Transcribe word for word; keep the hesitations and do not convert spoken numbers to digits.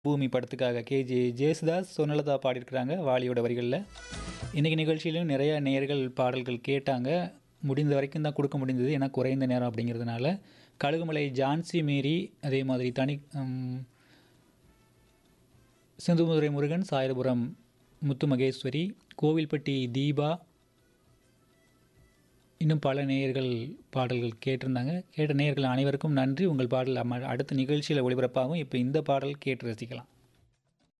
பூமி படத்துக்காக கேஜே ஜேசுதாஸ் சுவர்ணலதா பாடியிருக்கிறாங்க வாலியோட வரிகளில். இன்றைக்கி நிகழ்ச்சியிலும் நிறைய நேயர்கள் பாடல்கள் கேட்டாங்க. முடிந்த வரைக்கும் தான் கொடுக்க முடிந்தது, ஏன்னா குறைந்த நேரம் அப்படிங்கிறதுனால. கழுகுமலை ஜான்சி மேரி, அதே மாதிரி தனி ம், சிந்துமதுரை முருகன், சாயரபுரம் முத்து மகேஸ்வரி, கோவில்பட்டி தீபா, இன்னும் பல நேயர்கள் பாடல்கள் கேட்டிருந்தாங்க. கேட்ட நேயர்கள் அனைவருக்கும் நன்றி. உங்கள் பாடல் அம்ம அடுத்த நிகழ்ச்சியில் ஒளிபரப்பாகும். இப்போ இந்த பாடல் கேட்டு ரசிக்கலாம்.